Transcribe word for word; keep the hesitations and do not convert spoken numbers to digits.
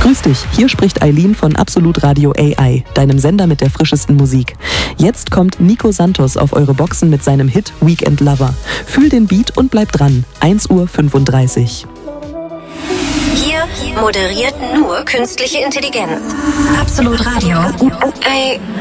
Grüß dich, hier spricht Eileen von Absolut Radio A I, deinem Sender mit der frischesten Musik. Jetzt kommt Nico Santos auf eure Boxen mit seinem Hit Weekend Lover. Fühl den Beat und bleib dran, eins Uhr fünfunddreißig. Hier moderiert nur künstliche Intelligenz. Absolut Radio. A